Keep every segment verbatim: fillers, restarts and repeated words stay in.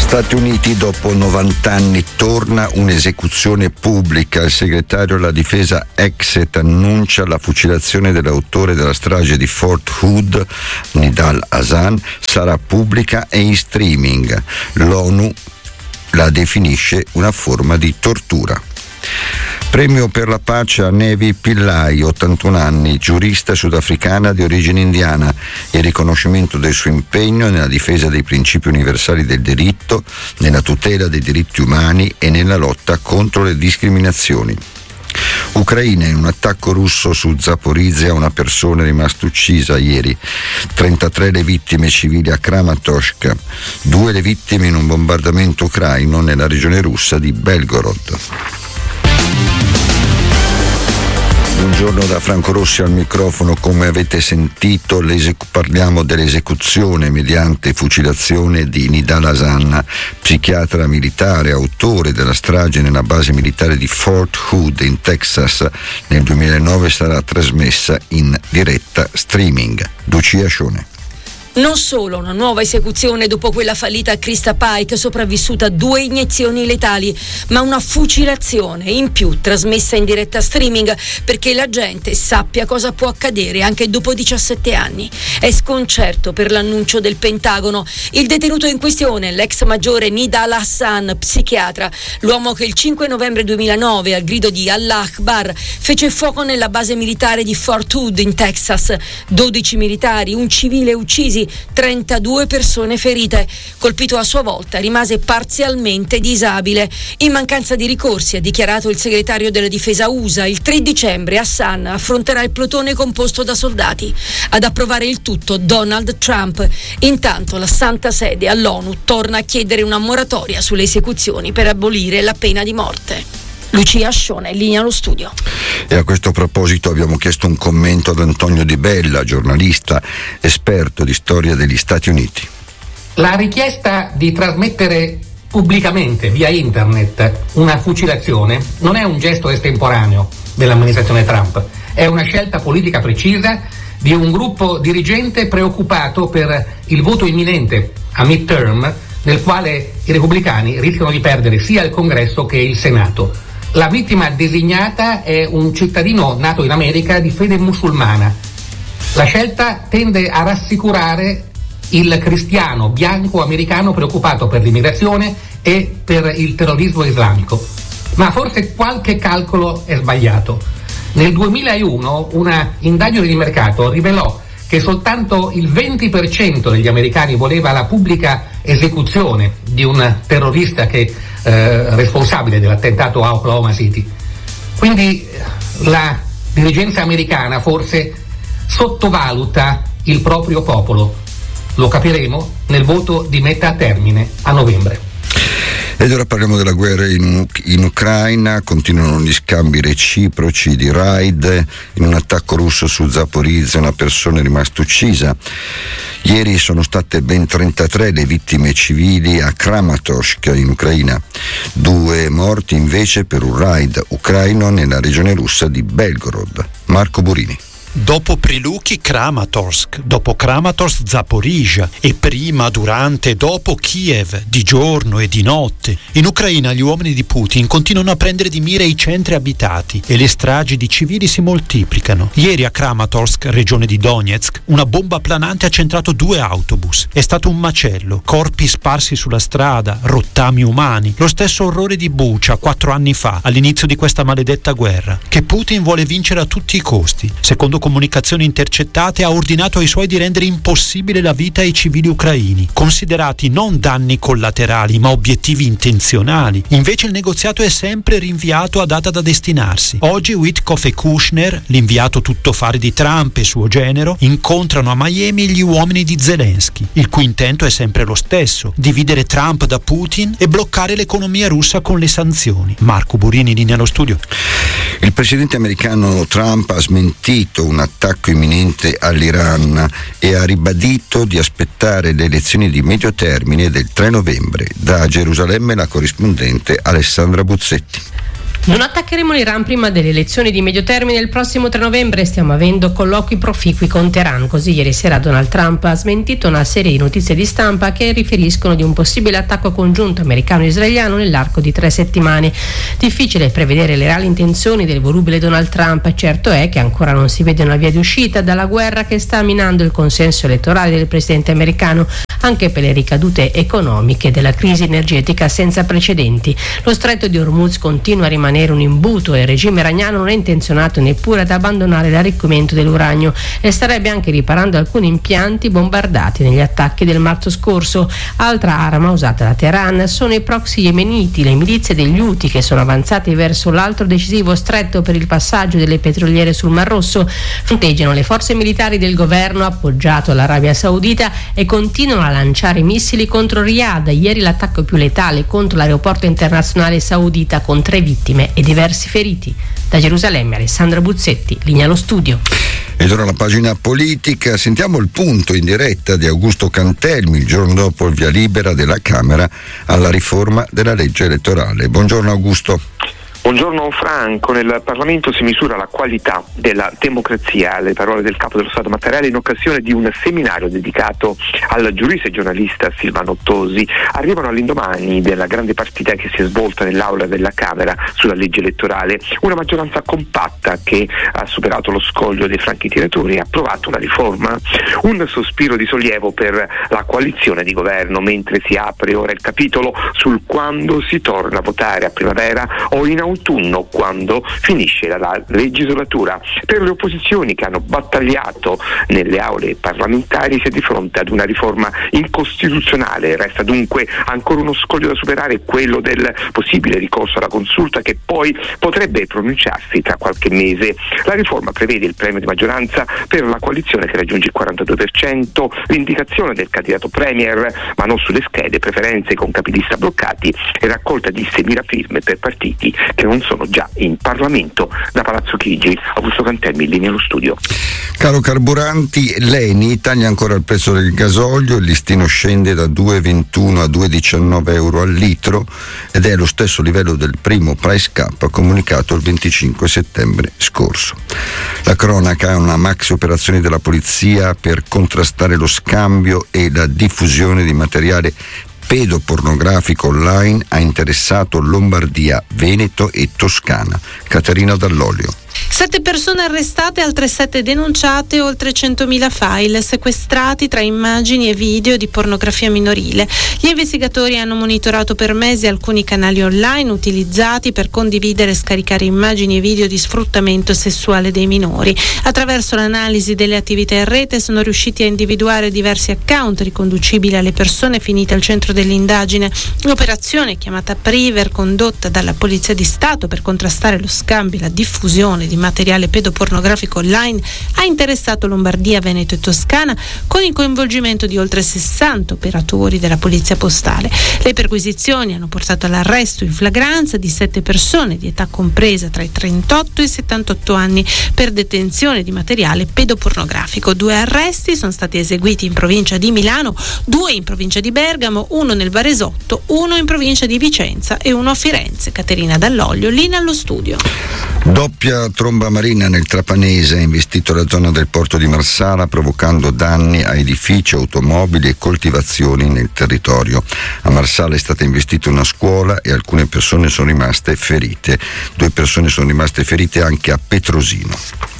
Stati Uniti, dopo novanta anni torna un'esecuzione pubblica. Il segretario della difesa Exet annuncia la fucilazione dell'autore della strage di Fort Hood, Nidal Hasan, sarà pubblica e in streaming. L'ONU la definisce una forma di tortura. Premio per la pace a Nevi Pillai, ottantuno anni, giurista sudafricana di origine indiana, e riconoscimento del suo impegno nella difesa dei principi universali del diritto, nella tutela dei diritti umani e nella lotta contro le discriminazioni. Ucraina, in un attacco russo su Zaporizhzhia una persona è rimasta uccisa ieri, trentatré le vittime civili a Kramatorsk, due le vittime in un bombardamento ucraino nella regione russa di Belgorod. Buongiorno da Franco Rossi al microfono. Come avete sentito, parliamo dell'esecuzione mediante fucilazione di Nidal Hasan, psichiatra militare, autore della strage nella base militare di Fort Hood in Texas. Nel duemilanove sarà trasmessa in diretta streaming. Lucia Scione. Non solo una nuova esecuzione dopo quella fallita a Krista Pike, sopravvissuta a due iniezioni letali, ma una fucilazione in più trasmessa in diretta streaming perché la gente sappia cosa può accadere anche dopo diciassette anni. È sconcerto per l'annuncio del Pentagono. Il detenuto in questione, l'ex maggiore Nidal Hasan, psichiatra, l'uomo che il cinque novembre duemilanove al grido di Allah Akbar fece fuoco nella base militare di Fort Hood in Texas. dodici militari, un civile uccisi, trentadue persone ferite. Colpito a sua volta, rimase parzialmente disabile. In mancanza di ricorsi, ha dichiarato il segretario della difesa U S A, il tre dicembre Hassan affronterà il plotone composto da soldati. Ad approvare il tutto Donald Trump. Intanto la Santa Sede all'ONU torna a chiedere una moratoria sulle esecuzioni per abolire la pena di morte. Lucia Scione, in linea allo studio. E a questo proposito abbiamo chiesto un commento ad Antonio Di Bella, giornalista, esperto di storia degli Stati Uniti. La richiesta di trasmettere pubblicamente via internet una fucilazione non è un gesto estemporaneo dell'amministrazione Trump, è una scelta politica precisa di un gruppo dirigente preoccupato per il voto imminente a midterm, nel quale i repubblicani rischiano di perdere sia il Congresso che il Senato. La vittima designata è un cittadino nato in America di fede musulmana. La scelta tende a rassicurare il cristiano bianco americano preoccupato per l'immigrazione e per il terrorismo islamico. Ma forse qualche calcolo è sbagliato. Nel duemilauno una indagine di mercato rivelò che soltanto il venti per cento degli americani voleva la pubblica esecuzione di un terrorista che eh, responsabile dell'attentato a Oklahoma City. Quindi la dirigenza americana forse sottovaluta il proprio popolo. Lo capiremo nel voto di metà termine a novembre. Ed ora parliamo della guerra in, in Ucraina. Continuano gli scambi reciproci di raid. In un attacco russo su Zaporizhzhia una persona è rimasta uccisa. Ieri sono state ben trentatré le vittime civili a Kramatorsk in Ucraina. Due morti invece per un raid ucraino nella regione russa di Belgorod. Marco Burini. Dopo Priluki, Kramatorsk, dopo Kramatorsk, Zaporizhzhia e prima, durante e dopo Kiev, di giorno e di notte. In Ucraina gli uomini di Putin continuano a prendere di mira i centri abitati e le stragi di civili si moltiplicano. Ieri a Kramatorsk, regione di Donetsk, una bomba planante ha centrato due autobus. È stato un macello, corpi sparsi sulla strada, rottami umani. Lo stesso orrore di Bucha quattro anni fa, all'inizio di questa maledetta guerra, che Putin vuole vincere a tutti i costi. Secondo comunicazioni intercettate, ha ordinato ai suoi di rendere impossibile la vita ai civili ucraini, considerati non danni collaterali ma obiettivi intenzionali. Invece il negoziato è sempre rinviato a data da destinarsi. Oggi Witkoff e Kushner, l'inviato tuttofare di Trump e suo genero, incontrano a Miami gli uomini di Zelensky, il cui intento è sempre lo stesso: dividere Trump da Putin e bloccare l'economia russa con le sanzioni. Marco Burini, linea allo studio. Il presidente americano Trump ha smentito un attacco imminente all'Iran e ha ribadito di aspettare le elezioni di medio termine del tre novembre. Da Gerusalemme la corrispondente Alessandra Buzzetti. Non attaccheremo l'Iran prima delle elezioni di medio termine il prossimo tre novembre. Stiamo avendo colloqui proficui con Teheran. Così ieri sera Donald Trump ha smentito una serie di notizie di stampa che riferiscono di un possibile attacco congiunto americano-israeliano nell'arco di tre settimane. Difficile prevedere le reali intenzioni del volubile Donald Trump. Certo è che ancora non si vede una via di uscita dalla guerra che sta minando il consenso elettorale del presidente americano, anche per le ricadute economiche della crisi energetica senza precedenti. Lo stretto di Hormuz continua a rimanere un imbuto e il regime iraniano non è intenzionato neppure ad abbandonare l'arricchimento dell'uranio e starebbe anche riparando alcuni impianti bombardati negli attacchi del marzo scorso. Altra arma usata da Teheran sono i proxy yemeniti, le milizie degli Houthi che sono avanzati verso l'altro decisivo stretto per il passaggio delle petroliere sul Mar Rosso. Fronteggiano le forze militari del governo appoggiato all'Arabia Saudita e continuano a lanciare missili contro Riyadh. Ieri l'attacco più letale contro l'aeroporto internazionale saudita con tre vittime e diversi feriti. Da Gerusalemme Alessandra Buzzetti, linea allo studio. Ed ora la pagina politica, sentiamo il punto in diretta di Augusto Cantelmi il giorno dopo il via libera della Camera alla riforma della legge elettorale. Buongiorno Augusto. Buongiorno Franco, nel Parlamento si misura la qualità della democrazia, le parole del Capo dello Stato Mattarella in occasione di un seminario dedicato al giurista e giornalista Silvano Tosi. Arrivano all'indomani della grande partita che si è svolta nell'aula della Camera sulla legge elettorale, una maggioranza compatta che ha superato lo scoglio dei franchi tiratori e ha approvato una riforma, un sospiro di sollievo per la coalizione di governo, mentre si apre ora il capitolo sul quando si torna a votare a primavera o in autunno quando finisce la, la legislatura. Per le opposizioni che hanno battagliato nelle aule parlamentari si è di fronte ad una riforma incostituzionale. Resta dunque ancora uno scoglio da superare, quello del possibile ricorso alla consulta che poi potrebbe pronunciarsi tra qualche mese. La riforma prevede il premio di maggioranza per la coalizione che raggiunge il quarantadue per cento, l'indicazione del candidato premier ma non sulle schede, preferenze con capilista bloccati e raccolta di seimila firme per partiti che non sono già in Parlamento. Da Palazzo Chigi, Augusto Cantelmi, in linea allo studio. Caro carburanti, l'Eni taglia ancora il prezzo del gasolio, il listino scende da due virgola ventuno a due virgola diciannove euro al litro ed è lo stesso livello del primo price cap comunicato il venticinque settembre scorso. La cronaca è una maxi operazione della polizia per contrastare lo scambio e la diffusione di materiale pedopornografico online ha interessato Lombardia, Veneto e Toscana. Caterina Dall'Olio. Sette persone arrestate, altre sette denunciate, oltre centomila file sequestrati tra immagini e video di pornografia minorile. Gli investigatori hanno monitorato per mesi alcuni canali online utilizzati per condividere e scaricare immagini e video di sfruttamento sessuale dei minori. Attraverso l'analisi delle attività in rete sono riusciti a individuare diversi account riconducibili alle persone finite al centro dell'indagine. L'operazione, chiamata Priver, condotta dalla Polizia di Stato per contrastare lo scambio e la diffusione di materiale pedopornografico online, ha interessato Lombardia, Veneto e Toscana con il coinvolgimento di oltre sessanta operatori della Polizia Postale. Le perquisizioni hanno portato all'arresto in flagranza di sette persone di età compresa tra i trentotto e i settantotto anni per detenzione di materiale pedopornografico. Due arresti sono stati eseguiti in provincia di Milano, due in provincia di Bergamo, uno nel Varesotto, uno in provincia di Vicenza e uno a Firenze. Caterina Dall'Olio, linea allo studio. Doppia tromba marina nel Trapanese ha investito la zona del porto di Marsala, provocando danni a edifici, automobili e coltivazioni nel territorio. A Marsala è stata investita una scuola e alcune persone sono rimaste ferite. Due persone sono rimaste ferite anche a Petrosino.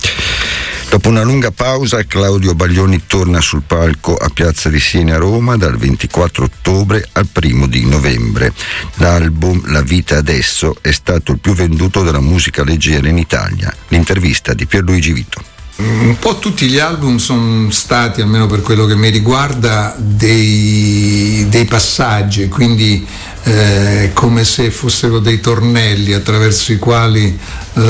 Dopo una lunga pausa, Claudio Baglioni torna sul palco a Piazza di Siena a Roma dal ventiquattro ottobre al primo di novembre. L'album La vita adesso è stato il più venduto della musica leggera in Italia. L'intervista di Pierluigi Vito. Un po' tutti gli album sono stati, almeno per quello che mi riguarda, dei, dei passaggi, quindi eh, come se fossero dei tornelli attraverso i quali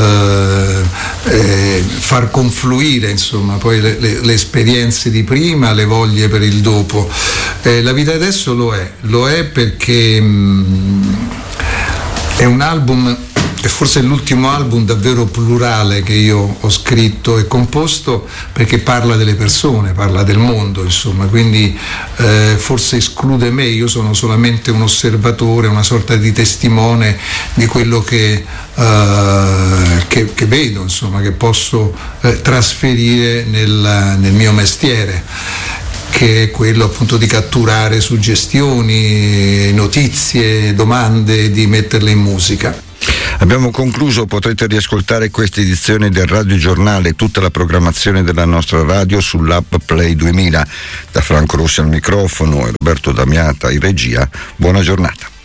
eh, eh, far confluire insomma poi le, le, le esperienze di prima, le voglie per il dopo. Eh, La vita adesso lo è, lo è perché mh, è un album è forse l'ultimo album davvero plurale che io ho scritto e composto, perché parla delle persone, parla del mondo, insomma, quindi eh, forse esclude me, io sono solamente un osservatore, una sorta di testimone di quello che, eh, che, che vedo, insomma, che posso eh, trasferire nel, nel mio mestiere, che è quello appunto di catturare suggestioni, notizie, domande, di metterle in musica. Abbiamo concluso, potrete riascoltare questa edizione del Radio Giornale e tutta la programmazione della nostra radio sull'app Play duemila. Da Franco Rossi al microfono e Roberto Damiata in regia, buona giornata.